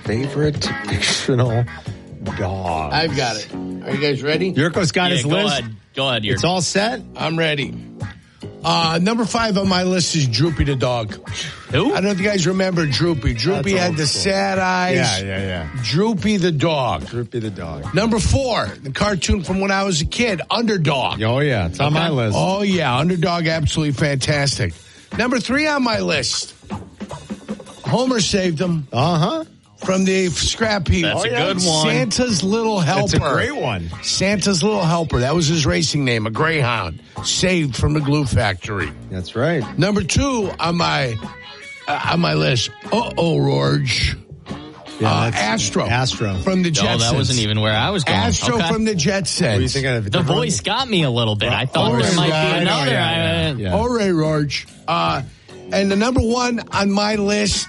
Favorite fictional dog. I've got it. Are you guys ready? Yurko's got his list. Go ahead, Yurko. It's all set? I'm ready. Number 5 on my list is Droopy the dog. Who? I don't know if you guys remember Droopy. Droopy had the sad eyes. Yeah. Droopy the dog. Droopy the dog. Number 4, the cartoon from when I was a kid, Underdog. Oh, yeah. It's on my list. Oh, yeah. Underdog, absolutely fantastic. Number 3 on my list, Homer saved him. Uh-huh. From the scrap heap. That's a good one. Santa's Little Helper. That's a great one. Santa's Little Helper. That was his racing name, a Greyhound, saved from the glue factory. That's right. Number 2 on my list. Rorge. Yeah, Astro. From the Jetsons. Oh, that wasn't even where I was going. Astro from the Jetsons. What do you think of The voice got me a little bit. I thought there might be another. Yeah. Rorge. And the number 1 on my list,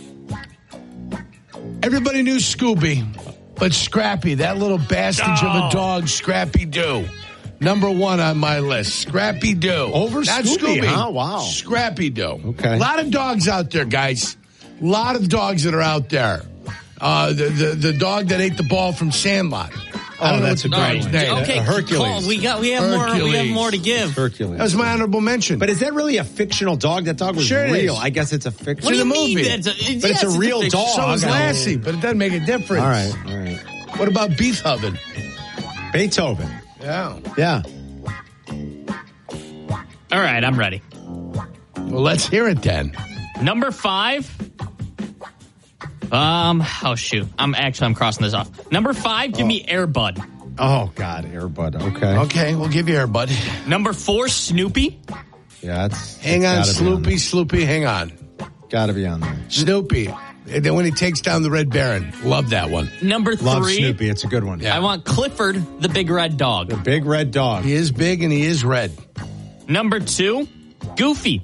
everybody knew Scooby, but Scrappy, that little bastard of a dog, Scrappy-Doo. Number 1 on my list, Scrappy-Doo. Over Not Scooby, Scooby. huh? Wow. Scrappy-Doo. Okay. A lot of dogs out there, guys. A lot of dogs that are out there. The dog that ate the ball from Sandlot. I don't know that's a what the great dog's one. name. Okay, Hercules. We have more to give. Hercules. That was my honorable mention. But is that really a fictional dog? That dog was Sure it real. is. I guess it's a fiction. What do you the mean? movie. But it's a real dog. So is Lassie, but it doesn't make a difference. All right. What about Beethoven? Beethoven. Yeah. All right, I'm ready. Well, let's hear it then. Number 5. Oh shoot. I'm crossing this off. Number 5, give me Air Bud. Oh, God, Air Bud. Okay. Okay, we'll give you Air Bud. Number 4, Snoopy. Yeah, Hang on, Sloopy, hang on. Got to be on there. Snoopy. And then when he takes down the Red Baron. Love that one. Number 3. Love Snoopy. It's a good one. I want Clifford, the big red dog. The big red dog. He is big and he is red. Number 2, Goofy.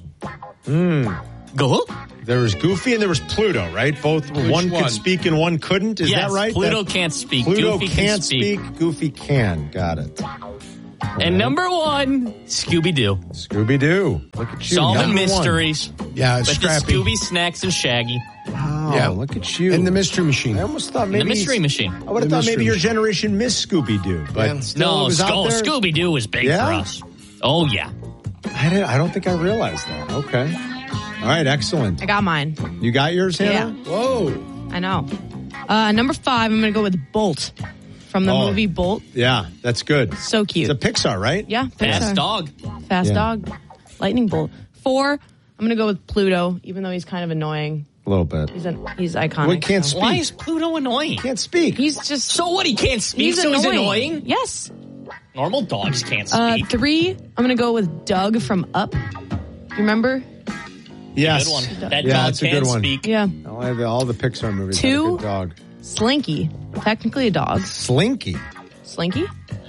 Go. There was Goofy and there was Pluto, right? Both one could speak and one couldn't. Is yes, that right? Pluto can't speak. Pluto Goofy can't speak. Goofy can. Got it. And number 1, Scooby-Doo. Scooby-Doo. Look at you. Solving mysteries. Yeah, With Scrappy. the Scooby Snacks and Shaggy. Oh, Yeah. look at you. And the Mystery Machine. I almost thought maybe The Mystery Machine. I would have thought maybe your generation missed Scooby-Doo, but Yeah. still it was out there. Scooby-Doo was big Yeah? for us. Oh, yeah. I don't think I realized that. Okay. All right, excellent. I got mine. You got yours, Hannah? Yeah. Whoa. I know. Number 5, I'm going to go with Bolt from the movie Bolt. Yeah, that's good. So cute. It's a Pixar, right? Yeah. Fast Pixar. dog. Fast Yeah. dog. Lightning Bolt. 4, I'm going to go with Pluto, even though he's kind of annoying. A little bit. He's iconic. We can't so. speak. Why is Pluto annoying? Can't speak. He's just... So what? He can't speak, He's so he's annoying? Yes. Normal dogs can't speak. 3, I'm going to go with Doug from Up. You remember? Yes. Good one. That Yeah, dog it's a can good one. speak. Yeah. All the Pixar movies 2, have a good dog. Slinky. Technically a dog. Slinky. Slinky?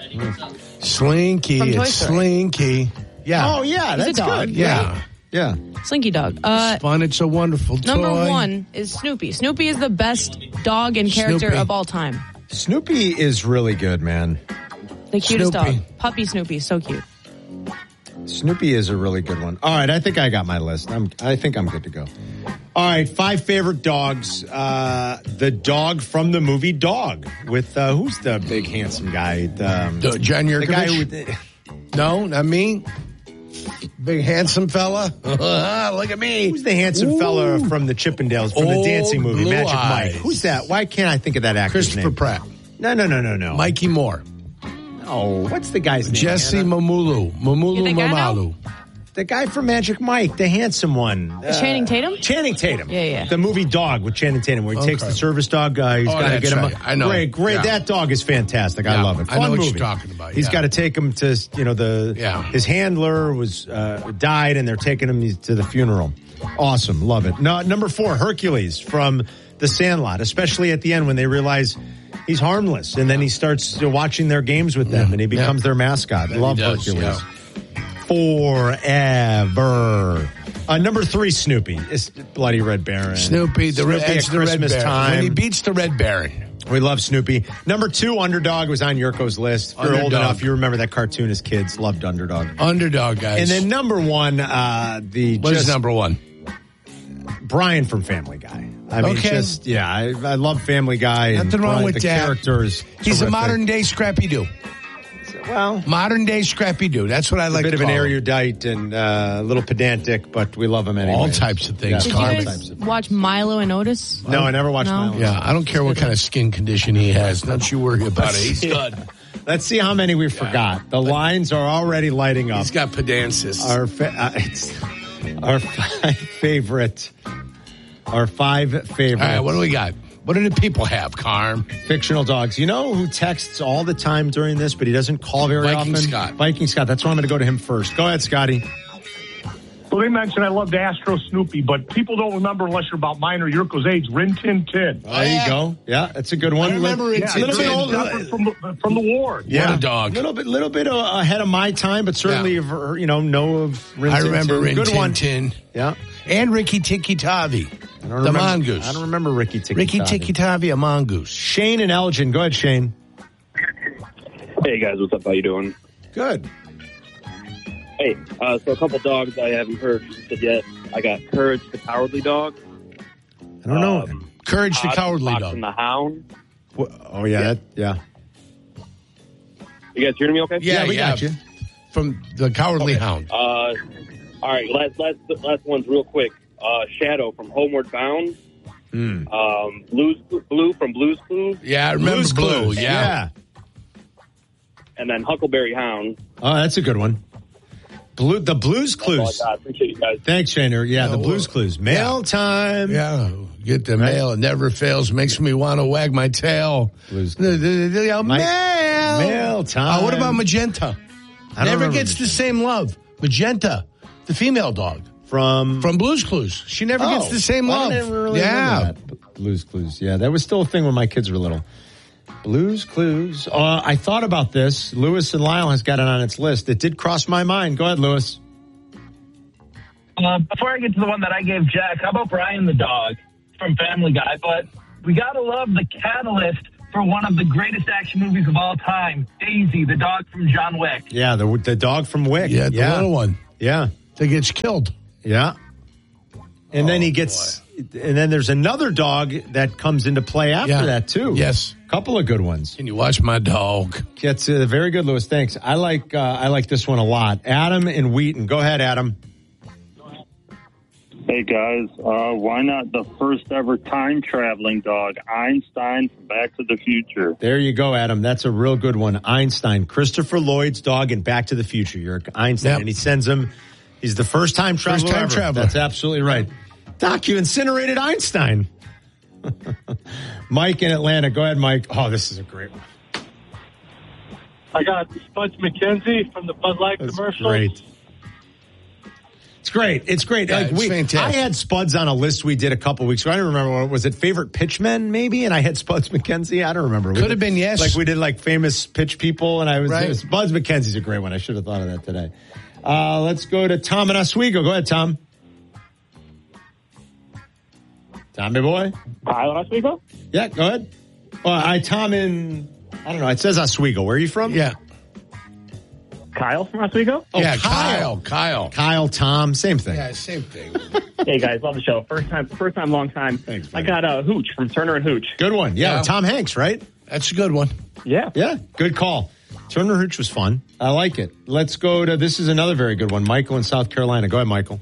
Slinky. From Toy It's Story. Slinky. Yeah. Oh, yeah, He's a that's dog. good. Yeah. Yeah. Slinky dog. Fun. It's a wonderful Number toy. 1 is Snoopy. Snoopy is the best dog and character Snoopy. of all time. Snoopy is really good, man. The cutest Snoopy. dog. Puppy Snoopy. So cute. Snoopy is a really good one. All right, I think I got my list. I think I'm good to go. All right, 5 favorite dogs. The dog from the movie Dog with who's the big handsome guy? John Yurkovich? The guy who. No, not me. Big handsome fella. Look at me. Who's the handsome fella from the Chippendales from the Old dancing movie blue Magic eyes. Mike? Who's that? Why can't I think of that actor's Christopher name? Pratt. No. Mikey Moore. Oh, what's the guy's name? Jesse Hannah? Mamulu. Mamulu You think I know? Mamalu. The guy from Magic Mike, the handsome one. Channing Tatum? Channing Tatum. Yeah. The movie Dog with Channing Tatum, where he takes Okay. the service dog. He's got to that's get him. right. I know. Great. Yeah. That dog is fantastic. I Yeah. love it. I know Fun what movie. you're talking about, He's yeah. got to take him to his handler was died, and they're taking him to the funeral. Awesome, love it. No, number 4, Hercules from The Sandlot, especially at the end when they realize he's harmless, and then he starts watching their games with them, and he becomes their mascot. That Love he does, Hercules. yeah. Forever. Number 3, Snoopy. It's Bloody Red Baron. Snoopy, Snoopy at the Red Christmas Baron. time. When he beats the Red Baron. We love Snoopy. Number 2, Underdog was on Yurko's list. If you're old Underdog. enough, you remember that cartoon as kids. Loved Underdog. Underdog, guys. And then number 1, what is number 1? Brian from Family Guy. I mean, Okay. I love Family Guy. And Nothing wrong with the that. characters. He's a terrific. modern-day Scrappy-Doo. Well, Modern-day Scrappy-Doo. That's what I like a bit to of an call him. erudite and a little pedantic, but we love him anyway. All types of things, Yeah, Did all you Carmen. types guys of watch Milo and Otis? No, I never watched No? Milo. Yeah, I don't care what kind of skin condition he has. Don't you worry about it. He's good. Let's see how many we forgot. The lines are already lighting up. He's got pedansis. Our five favorite. Our five favorite. All right, what do we got? What do the people have, Carm? Fictional dogs. You know who texts all the time during this, but he doesn't call very Viking often? Scott. Viking Scott. That's why I'm going to go to him first. Go ahead, Scotty. Well, they mentioned I loved Astro Snoopy, but people don't remember unless you're about mine or Yurko's age. Rin Tin Tin. There you go. Yeah, that's a good one. I remember Rin Yeah, Tin a little bit Tin. older. from the war. Yeah, What a dog. Little bit ahead of my time, but certainly, know of Rin I Tin remember Tin. Rin Good Tin one. Tin. Yeah. And Ricky Tikki Tavi. The mongoose. I don't remember Ricky Tikki. Ricky Tikki Tavi, a mongoose. Shane and Elgin. Go ahead, Shane. Hey guys, what's up? How you doing? Good. Hey, so a couple dogs I haven't heard yet. I got Courage the Cowardly Dog. I don't know. Courage the Fox- Cowardly Fox Dog. and the Hound. Oh, yeah. You guys hearing me okay? Yeah, we got you. From the Cowardly Hound. All right, last one's real quick. Shadow from Homeward Bound. Blue from Blue's Clues. Yeah, I remember Blue's Blue. Clues. Yeah. And then Huckleberry Hound. Oh, that's a good one. The Blues That's all Clues. I got. Appreciate you guys. Thanks, Shane. Yeah, the Blues Clues. Mail time. Yeah, get the mail. It never fails. Makes me want to wag my tail. Blues Mail. Mail time. What about Magenta? I don't Never remember gets the same love. Magenta, the female dog From Blue's Clues. She never gets the same love. I never really remember that. Blues Clues. Yeah, that was still a thing when my kids were little. Blues Clues. I thought about this. Lewis and Lyle has got it on its list. It did cross my mind. Go ahead, Lewis. Before I get to the one that I gave Jack, how about Brian the dog from Family Guy? But we got to love the catalyst for one of the greatest action movies of all time, Daisy, the dog from John Wick. Yeah, the dog from Wick. Yeah, the little one Yeah. that gets killed. Yeah. And then he gets, and then there's another dog that comes into play after that too. Yes. Couple of good ones. Can you watch my dog? Gets very good, Lewis. Thanks. I like this one a lot. Adam and Wheaton. Go ahead, Adam. Hey guys, why not the first ever time traveling dog, Einstein from Back to the Future? There you go, Adam. That's a real good one. Einstein, Christopher Lloyd's dog in Back to the Future. You're Einstein, Yep. and he sends him. He's the first time traveler. First time ever. traveler. That's absolutely right. Doc, you incinerated Einstein. Mike in Atlanta. Go ahead, Mike. Oh, this is a great one. I got Spuds McKenzie from the Bud Light That's commercial. great. It's great. It's great. Yeah, it's fantastic. I had Spuds on a list we did a couple weeks ago. I don't remember what was it. Favorite pitchmen, maybe, and I had Spuds McKenzie. I don't remember. Could have been, yes. Like we did like famous pitch people, and I was Right. Spuds McKenzie's a great one. I should have thought of that today. Let's go to Tom in Oswego. Go ahead, Tom. Tommy boy. Kyle Oswego? Yeah, go ahead. Tom in. I don't know. It says Oswego. Where are you from? Yeah. Kyle from Oswego? Oh, yeah, Kyle. Kyle. Tom, same thing. Yeah, same thing. Hey guys, love the show. First time, long time. Thanks, I buddy. got Hooch from Turner and Hooch. Good one. Yeah, Yeah. Tom Hanks, right? That's a good one. Yeah. Yeah, good call. Turner Hooch was fun. I like it. Let's go to, this is another very good one. Michael in South Carolina. Go ahead, Michael.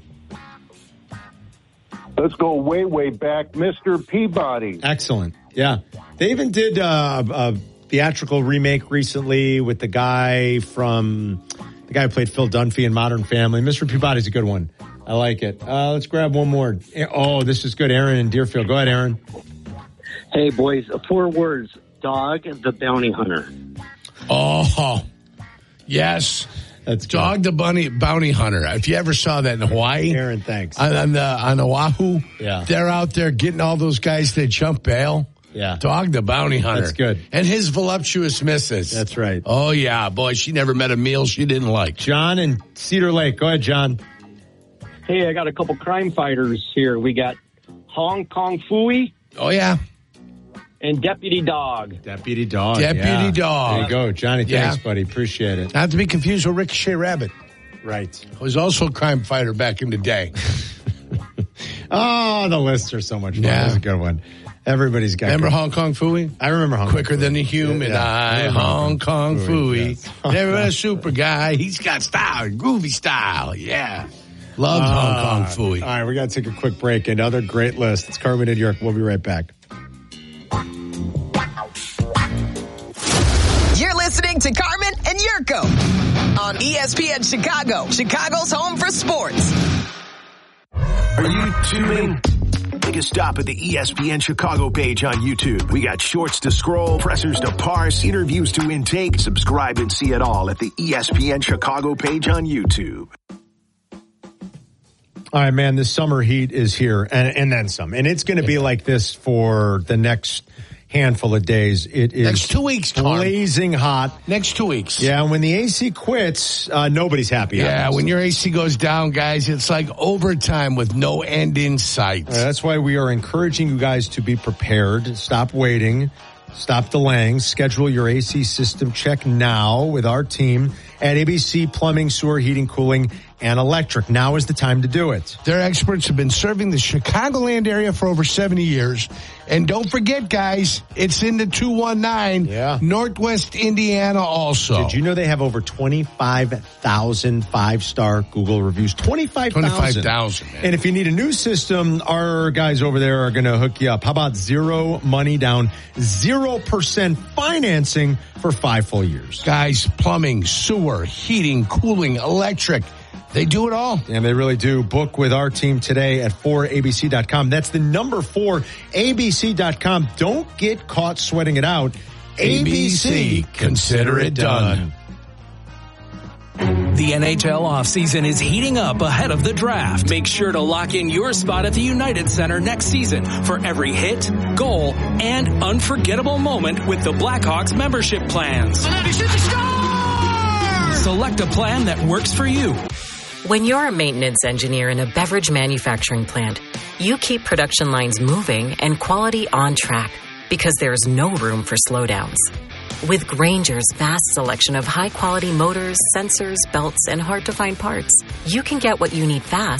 Let's go way, way back. Mr. Peabody. Excellent. Yeah. They even did a theatrical remake recently with the guy who played Phil Dunphy in Modern Family. Mr. Peabody's a good one. I like it. Let's grab one more. Oh, this is good. Aaron in Deerfield. Go ahead, Aaron. Hey, boys, 4 words. Dog the Bounty Hunter. Oh, yes. That's good. Dog the Bounty Hunter. If you ever saw that in Hawaii. Aaron, thanks. On Oahu. Yeah. They're out there getting all those guys that jump bail. Yeah. Dog the Bounty Hunter. That's good. And his voluptuous missus. That's right. Oh, yeah. Boy, she never met a meal she didn't like. John in Cedar Lake. Go ahead, John. Hey, I got a couple crime fighters here. We got Hong Kong Phooey Oh, yeah. and Deputy Dog. Deputy Dog. Deputy yeah. Dog. There you go. Johnny, Yeah. thanks, buddy. Appreciate it. Not to be confused with Ricochet Rabbit. Right. Who was also a crime fighter back in the day. Oh, the lists are so much fun. That was a good one. Everybody's got. Remember Hong Kong Phooey? I remember Hong Kong. Quicker than the human eye, Hong Kong Phooey. Yes. Never a super guy. He's got style, groovy style. Yeah. Loves Hong Kong Phooey. All right, we got to take a quick break. Another great list. It's Carmen and York. We'll be right back. You're listening to Carmen and Yurko on ESPN Chicago, Chicago's home for sports. Are you tuning? Take a stop at the ESPN Chicago page on YouTube. We got shorts to scroll, pressers to parse, interviews to intake. Subscribe and see it all at the ESPN Chicago page on YouTube. All right, man, this summer heat is here and then some. And it's going to be like this for the next handful of days. It is next 2 weeks, Tom. Blazing hot. Next 2 weeks. Yeah, when the AC quits, nobody's happy. Yeah, when your AC goes down, guys, it's like overtime with no end in sight. That's why we are encouraging you guys to be prepared. Stop waiting. Stop delaying. Schedule your AC system check now with our team at ABC Plumbing, Sewer, Heating, Cooling, and Electric. Now is the time to do it. Their experts have been serving the Chicagoland area for over 70 years. And don't forget, guys, it's in the 219, Northwest Indiana also. Did you know they have over 25,000 5-star Google reviews? 25,000. And if you need a new system, our guys over there are going to hook you up. How about zero money down, 0% financing for 5 full years? Guys, plumbing, sewer, heating, cooling, electric. They do it all. And they really do. Book with our team today at 4abc.com. That's the number 4abc.com. Don't get caught sweating it out. ABC, consider it done. The NHL offseason is heating up ahead of the draft. Make sure to lock in your spot at the United Center next season for every hit, goal, and unforgettable moment with the Blackhawks membership plans. Select a plan that works for you. When you're a maintenance engineer in a beverage manufacturing plant, you keep production lines moving and quality on track because there's no room for slowdowns. With Grainger's vast selection of high-quality motors, sensors, belts, and hard-to-find parts, you can get what you need fast